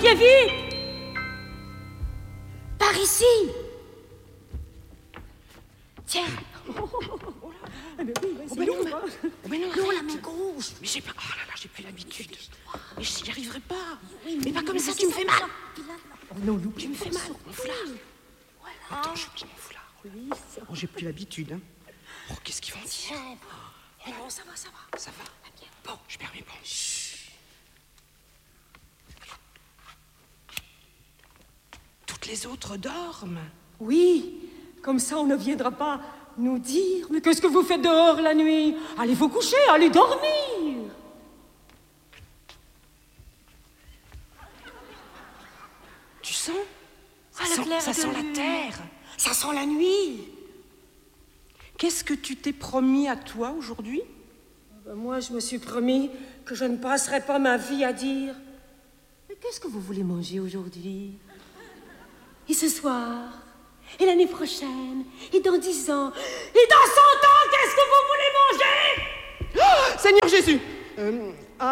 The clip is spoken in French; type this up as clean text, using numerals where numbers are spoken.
viens vite! Par ici! Tiens! Non, la main gauche. Mais j'ai pas... Oh là là, j'ai plus l'habitude. Mais j'y arriverai pas. Mais pas comme ça, tu me fais mal. Oh non, Lou, Tu me fais mal, mon foulard. Attends, j'oublie mon foulard. Oh, j'ai plus l'habitude. Hein. Oh, qu'est-ce qu'ils vont dire? Oh non, ça va. Ça va. Bon, je perds mes bons. Toutes les autres dorment. Oui, comme ça on ne viendra pas nous dire. Mais qu'est-ce que vous faites dehors la nuit? Allez vous coucher, allez dormir. Tu sens? Ça la sent la terre. Ça sent la nuit. Qu'est-ce que tu t'es promis à toi aujourd'hui? Moi, je me suis promis que je ne passerai pas ma vie à dire « Mais qu'est-ce que vous voulez manger aujourd'hui? Et ce soir? Et l'année prochaine? Et dans 10 ans? Et dans 100 ans, qu'est-ce que vous voulez manger ?» Oh, Seigneur Jésus!